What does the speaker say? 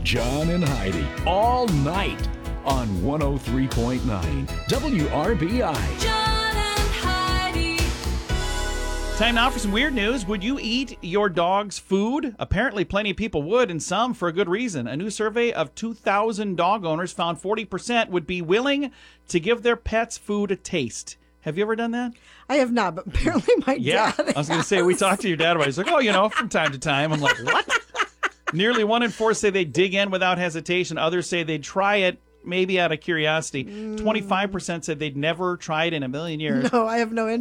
John and Heidi all night on 103.9 WRBI. John and Heidi. Time now for some weird news. Would you eat your dog's food? Apparently, plenty of people would, and some for a good reason. A new survey of 2,000 dog owners found 40% would be willing to give their pet's food a taste. Have you ever done that? I have not, but apparently my dad I was going to say, we talked to your dad about it. He's like, from time to time. I'm like, what? Nearly 1 in 4 say they dig in without hesitation. Others say they'd try it maybe out of curiosity. 25% said they'd never try it in a million years. No, I have no interest.